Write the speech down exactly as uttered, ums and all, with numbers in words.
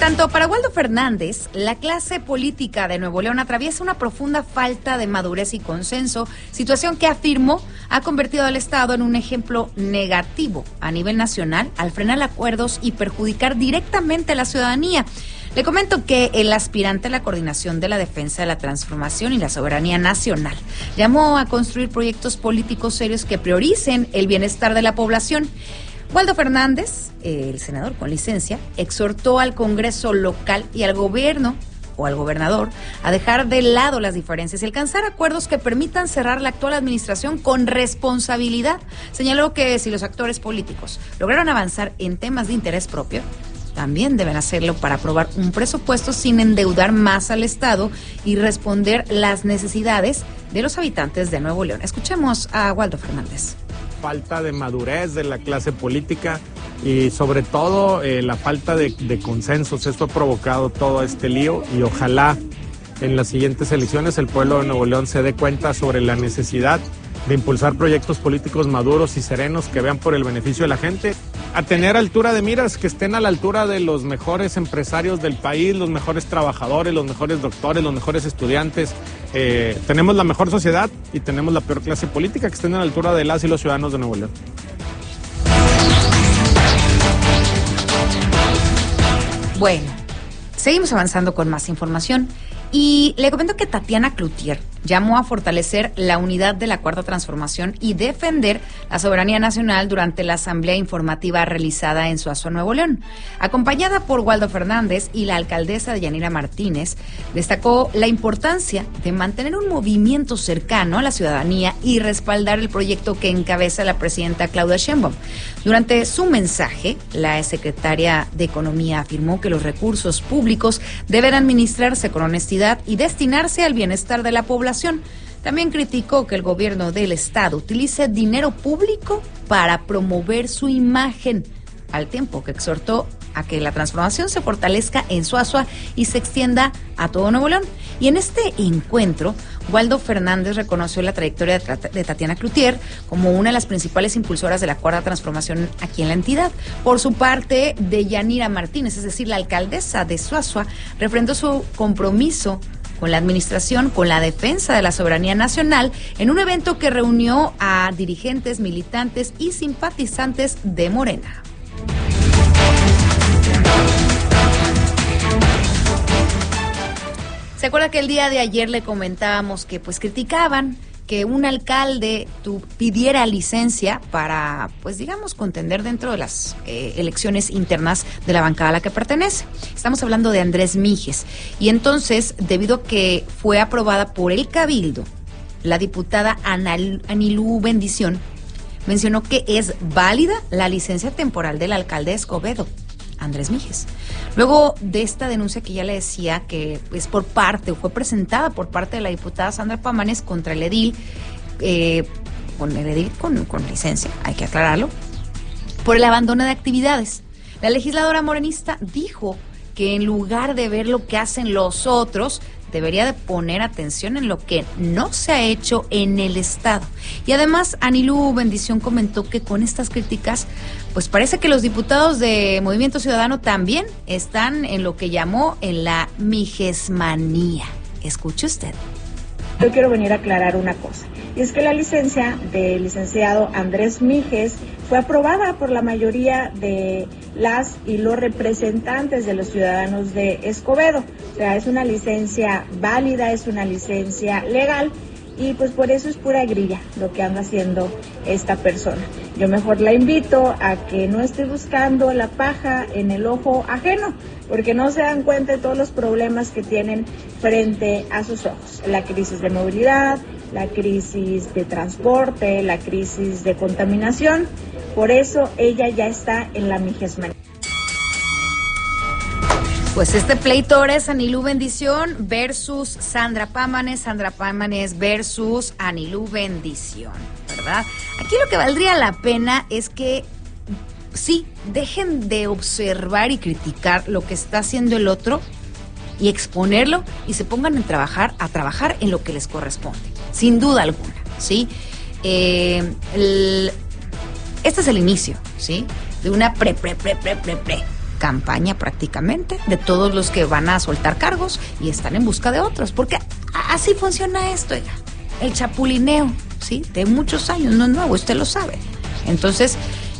tanto, para Waldo Fernández, la clase política de Nuevo León atraviesa una profunda falta de madurez y consenso, situación que afirmó ha convertido al Estado en un ejemplo negativo a nivel nacional al frenar acuerdos y perjudicar directamente a la ciudadanía. Le comento que el aspirante a la coordinación de la defensa de la transformación y la soberanía nacional llamó a construir proyectos políticos serios que prioricen el bienestar de la población. Waldo Fernández, el senador con licencia, exhortó al Congreso local y al gobierno o al gobernador a dejar de lado las diferencias y alcanzar acuerdos que permitan cerrar la actual administración con responsabilidad. Señaló que si los actores políticos lograron avanzar en temas de interés propio, también deben hacerlo para aprobar un presupuesto sin endeudar más al Estado y responder las necesidades de los habitantes de Nuevo León. Escuchemos a Waldo Fernández. Falta de madurez de la clase política y sobre todo eh, la falta de, de consensos. Esto ha provocado todo este lío y ojalá en las siguientes elecciones el pueblo de Nuevo León se dé cuenta sobre la necesidad de impulsar proyectos políticos maduros y serenos que vean por el beneficio de la gente, a tener altura de miras, que estén a la altura de los mejores empresarios del país, los mejores trabajadores, los mejores doctores, los mejores estudiantes. Eh, tenemos la mejor sociedad y tenemos la peor clase política, que estén a la altura de las y los ciudadanos de Nuevo León. Bueno, seguimos avanzando con más información y le comento que Tatiana Cloutier llamó a fortalecer la unidad de la Cuarta Transformación y defender la soberanía nacional durante la asamblea informativa realizada en Suazua, Nuevo León. Acompañada por Waldo Fernández y la alcaldesa Yanira Martínez, destacó la importancia de mantener un movimiento cercano a la ciudadanía y respaldar el proyecto que encabeza la presidenta Claudia Sheinbaum. Durante su mensaje, la secretaria de Economía afirmó que los recursos públicos deben administrarse con honestidad y destinarse al bienestar de la población. También criticó que el gobierno del estado utilice dinero público para promover su imagen, al tiempo que exhortó a que la transformación se fortalezca en Suazua y se extienda a todo Nuevo León. Y en este encuentro, Waldo Fernández reconoció la trayectoria de Tatiana Cloutier como una de las principales impulsoras de la Cuarta Transformación aquí en la entidad. Por su parte, de Yanira Martínez, es decir, la alcaldesa de Suazua, refrendó su compromiso con la administración, con la defensa de la soberanía nacional, en un evento que reunió a dirigentes, militantes y simpatizantes de Morena. ¿Se acuerda que el día de ayer le comentábamos que pues criticaban que un alcalde tu, pidiera licencia para, pues digamos, contender dentro de las eh, elecciones internas de la bancada a la que pertenece? Estamos hablando de Andrés Mijes. Y entonces, debido a que fue aprobada por el Cabildo, la diputada Anal, Anilú Bendición mencionó que es válida la licencia temporal del alcalde de Escobedo, Andrés Mijes. Luego de esta denuncia que ya le decía que es por parte, o fue presentada por parte de la diputada Sandra Pámanes contra el edil, eh, con el edil con, con licencia, hay que aclararlo, por el abandono de actividades. La legisladora morenista dijo que en lugar de ver lo que hacen los otros, debería de poner atención en lo que no se ha hecho en el Estado. Y además, Anilú Bendición comentó que con estas críticas, pues parece que los diputados de Movimiento Ciudadano también están en lo que llamó en la mijesmanía. Escuche usted. Yo quiero venir a aclarar una cosa, y es que la licencia del licenciado Andrés Mijes fue aprobada por la mayoría de las y los representantes de los ciudadanos de Escobedo. O sea, es una licencia válida, es una licencia legal, y pues por eso es pura grilla lo que anda haciendo esta persona. Yo mejor la invito a que no esté buscando la paja en el ojo ajeno, porque no se dan cuenta de todos los problemas que tienen frente a sus ojos. La crisis de movilidad, la crisis de transporte, la crisis de contaminación. Por eso ella ya está en la mijesmanía. Pues este pleito ahora es Anilú Bendición versus Sandra Pámanes, Sandra Pámanes versus Anilú Bendición, ¿verdad? Aquí lo que valdría la pena es que sí, dejen de observar y criticar lo que está haciendo el otro y exponerlo y se pongan a trabajar, a trabajar en lo que les corresponde, sin duda alguna, ¿sí? Eh, el, este es el inicio, ¿sí? De una pre, pre, pre, pre, pre, pre. campaña prácticamente de todos los que van a soltar cargos y están en busca de otros, porque así funciona esto, oiga. El chapulineo, ¿sí? De muchos años, no es nuevo, usted lo sabe. Entonces,